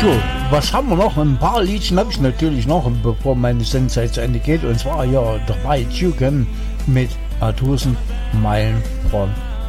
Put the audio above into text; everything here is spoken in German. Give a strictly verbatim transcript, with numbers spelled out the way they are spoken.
So, was haben wir noch? Ein paar Liedchen habe ich natürlich noch, bevor meine Sendezeit zu Ende geht. Und zwar ja, drei Tüken mit tausend Meilen von